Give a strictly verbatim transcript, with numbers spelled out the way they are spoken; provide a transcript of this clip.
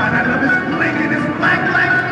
God, I love his bling and his black light.